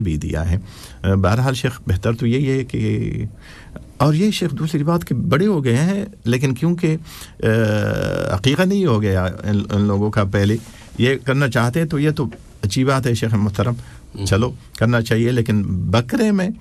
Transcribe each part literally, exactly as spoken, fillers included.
بھی دیا ہے. بہرحال شیخ بہتر تو یہی ہے کہ اور یہ شیخ دوسری بات کہ بڑے ہو گئے ہیں لیکن کیونکہ عقیقہ نہیں ہو گیا ان, ان لوگوں کا پہلے یہ کرنا چاہتے ہیں تو یہ تو اچھی بات ہے شیخ محترم, چلو کرنا چاہیے, لیکن بکرے میں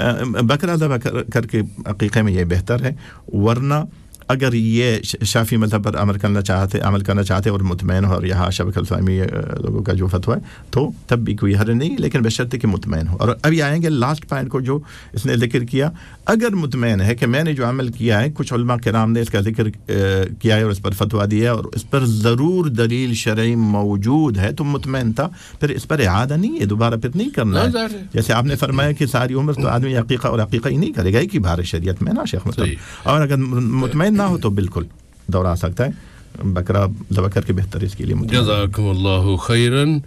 بکرا ذبح کر کے عقیقے میں یہ بہتر ہے. ورنہ اگر یہ شافعی مذہب پر عمل کرنا چاہتے عمل کرنا چاہتے اور مطمئن ہو, اور یہاں شبکہ الفہمی لوگوں کا جو فتویٰ ہے تو تب بھی کوئی حرج نہیں, لیکن بشرط کہ مطمئن ہو. اور ابھی آئیں گے لاسٹ پوائنٹ کو جو اس نے ذکر کیا, اگر مطمئن ہے کہ میں نے جو عمل کیا ہے, کچھ علماء کرام نے اس کا ذکر کیا ہے اور اس پر فتویٰ دیا ہے اور اس پر ضرور دلیل شرعی موجود ہے, تو مطمئن تھا, پھر اس پر اعادہ نہیں ہے, دوبارہ پھر نہیں کرنا ہے. جیسے آپ نے فرمایا کہ ساری عمر تو آدمی عقیقہ اور عقیقہ ہی نہیں کرے گا, ایک ہی بار شریعت میں نا شیخ مطلب. اور اگر مطمئن نہ ہو تو بالکل دورہ سکتا ہے, بکرا ذبح کر کے بہتر اس کے لیے. جزاکم اللہ خیرن.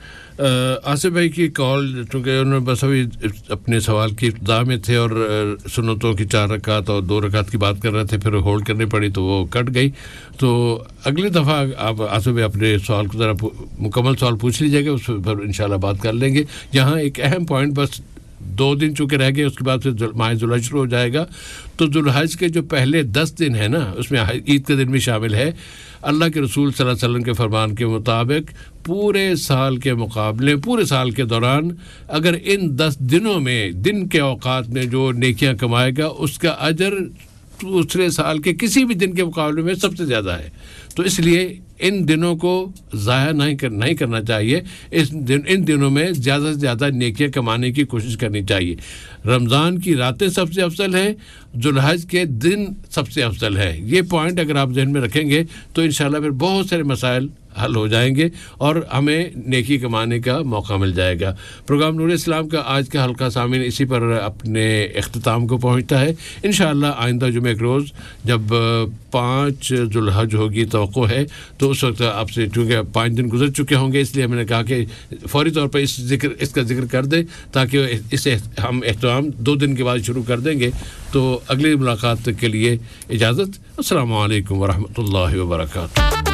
آصف بھائی کی کال, چونکہ انہوں نے بس ابھی اپنے سوال کی ابتدا میں تھے اور سنتوں کی چار رکعت اور دو رکعت کی بات کر رہے تھے, پھر ہولڈ کرنی پڑی تو وہ کٹ گئی. تو اگلی دفعہ آپ آصف بھائی اپنے سوال کو ذرا مکمل سوال پوچھ لیجیے گا, اس پر انشاءاللہ بات کر لیں گے. یہاں ایک اہم پوائنٹ, بس دو دن چونکہ رہ گئے, اس کے بعد پھر ماہ ذوالحج شروع ہو جائے گا. تو ذوالحج کے جو پہلے دس دن ہیں نا, اس میں عید کا دن بھی شامل ہے. اللہ کے رسول صلی اللہ علیہ وسلم کے فرمان کے مطابق پورے سال کے مقابلے پورے سال کے دوران اگر ان دس دنوں میں دن کے اوقات میں جو نیکیاں کمائے گا, اس کا اجر دوسرے سال کے کسی بھی دن کے مقابلے میں سب سے زیادہ ہے. تو اس لیے ان دنوں کو ضائع نہیں کر نہیں کرنا چاہیے. اس دن ان دنوں میں زیادہ سے زیادہ نیکیاں کمانے کی کوشش کرنی چاہیے. رمضان کی راتیں سب سے افضل ہیں, ذوالحج کے دن سب سے افضل ہے. یہ پوائنٹ اگر آپ ذہن میں رکھیں گے تو انشاءاللہ پھر بہت سارے مسائل حل ہو جائیں گے اور ہمیں نیکی کمانے کا موقع مل جائے گا. پروگرام نور اسلام کا آج کا حلقہ سامعین اسی پر اپنے اختتام کو پہنچتا ہے. انشاءاللہ آئندہ جمعہ کے روز جب پانچ ذوالحج ہوگی توقع ہے, تو اس وقت آپ سے, چونکہ پانچ دن گزر چکے ہوں گے, اس لیے ہم نے کہا کہ فوری طور پر اس ذکر اس کا ذکر کر دیں تاکہ اسے ہم اہتمام دو دن کے بعد شروع کر دیں گے. تو اگلی ملاقات کے لیے اجازت. السلام علیکم ورحمۃ اللہ وبرکاتہ.